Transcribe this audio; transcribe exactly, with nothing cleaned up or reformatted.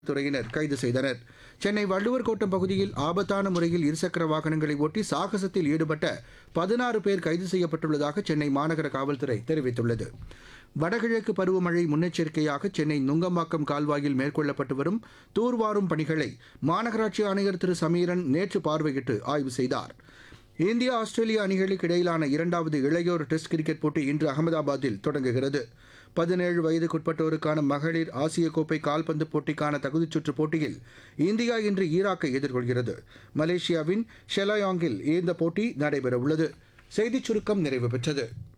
துறையினர் கைது செய்தனர். சென்னை வள்ளுவர் கோட்டம் பகுதியில் ஆபத்தான முறையில் இருசக்கர வாகனங்களை ஓட்டி சாகசத்தில் ஈடுபட்ட பதினாறு பேர் கைது செய்யப்பட்டுள்ளதாக சென்னை மாநகர காவல்துறை தெரிவித்துள்ளது. வடகிழக்கு பருவமழை முன்னெச்சரிக்கையாக சென்னை நுங்கம்பாக்கம் கால்வாயில் மேற்கொள்ளப்பட்டு வரும் தூர்வாரும் பணிகளை மாநகராட்சி ஆணையர் திரு சமீரன் நேற்று பார்வையிட்டு ஆய்வு செய்தார். இந்தியா ஆஸ்திரேலியா அணிகளுக்கு இடையிலான இரண்டாவது இளையோர் டெஸ்ட் கிரிக்கெட் போட்டி இன்று அகமதாபாத்தில் தொடங்குகிறது. பதினேழு வயதுக்குட்பட்டோருக்கான மகளிர் ஆசிய கோப்பை கால்பந்து போட்டிக்கான தகுதிச்சுற்று போட்டியில் இந்தியா இன்று ஈராக்கை எதிர்கொள்கிறது. மலேசியாவின் ஷெலாயாங்கில் இந்த போட்டி நடைபெறவுள்ளது. செய்திச் சுருக்கம் நிறைவு பெற்றது.